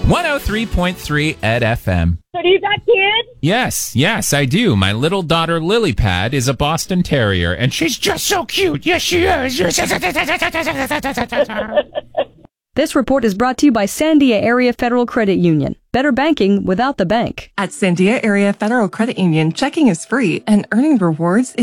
103.3 Ed FM. So do you got kids? Yes, I do. My little daughter, Lilypad, is a Boston Terrier, and she's just so cute. Yes, she is. This report is brought to you by Sandia Area Federal Credit Union. Better banking without the bank. At Sandia Area Federal Credit Union, checking is free and earning rewards